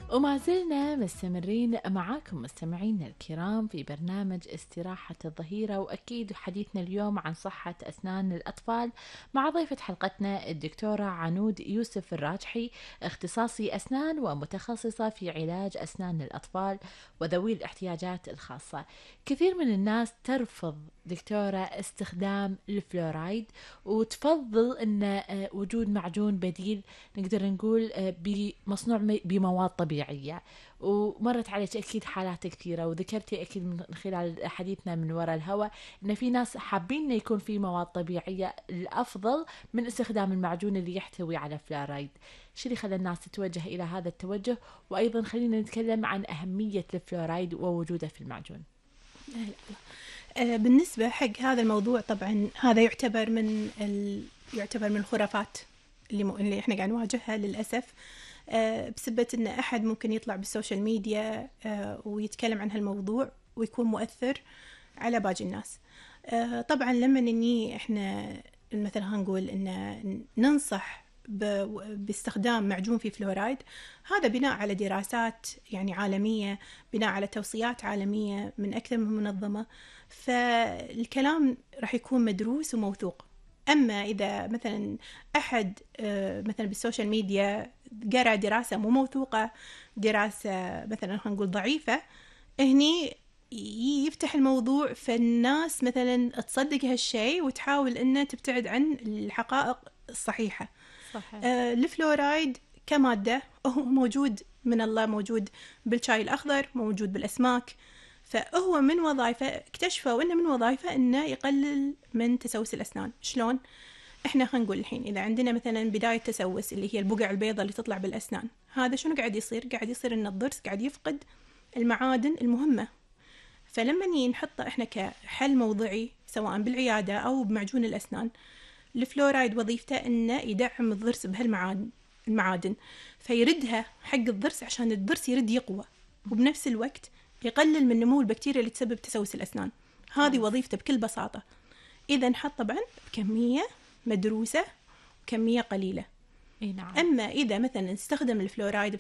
وما زلنا مستمرين معاكم مستمعينا الكرام في برنامج استراحة الظهيرة، وأكيد حديثنا اليوم عن صحة أسنان الأطفال مع ضيفة حلقتنا الدكتورة عنود يوسف الراجحي، اختصاصي أسنان ومتخصصة في علاج أسنان الأطفال وذوي الاحتياجات الخاصة. كثير من الناس ترفض دكتورة استخدام الفلورايد وتفضل أن وجود معجون بديل، نقدر نقول بمصنوع بمواد طبيعية. ومرت عليك أكيد حالات كثيرة، وذكرتي أكيد من خلال حديثنا من وراء الهواء أن في ناس حابين أن يكون في مواد طبيعية الأفضل من استخدام المعجون اللي يحتوي على فلورايد. شو اللي خلى الناس تتوجه إلى هذا التوجه؟ وأيضا خلينا نتكلم عن أهمية الفلورايد ووجوده في المعجون. بالنسبة حق هذا الموضوع، طبعا هذا يعتبر من الخرافات اللي احنا قاعد نواجهها للأسف، بسبب ان احد ممكن يطلع بالسوشيال ميديا ويتكلم عن هالموضوع ويكون مؤثر على باقي الناس. طبعا لما احنا مثلا هنقول ان ننصح باستخدام معجون فيه فلورايد، هذا بناء على دراسات يعني عالمية، بناء على توصيات عالمية من أكثر من منظمة، فالكلام راح يكون مدروس وموثوق. أما إذا مثلا أحد مثلا بالسوشيال ميديا قرأ دراسة مو موثوقة، دراسة مثلا هنقول ضعيفة، هني يفتح الموضوع، فالناس مثلا تصدق هالشيء وتحاول أنها تبتعد عن الحقائق الصحيحة. صحيح. الفلورايد كمادة هو موجود من الله، موجود بالشاي الأخضر، موجود بالأسماك، فهو من وظائفه اكتشفوا إنه من وظائفه إنه يقلل من تسوس الأسنان. شلون؟ إحنا خلينا نقول الحين إذا عندنا مثلا بداية تسوس اللي هي البقع البيضاء اللي تطلع بالأسنان، هذا شنو قاعد يصير؟ قاعد يصير إن الضرس قاعد يفقد المعادن المهمة. فلما نحطه إحنا كحل موضعي سواء بالعيادة أو بمعجون الأسنان، الفلورايد وظيفته إنه يدعم الضرس بهالمعادن فيردها حق الضرس عشان الضرس يرد يقوى، وبنفس الوقت يقلل من نمو البكتيريا اللي تسبب تسوس الأسنان. هذه وظيفته بكل بساطة، إذا نحط طبعا بكمية مدروسة وكمية قليلة. نعم. أما إذا مثلا نستخدم الفلورايد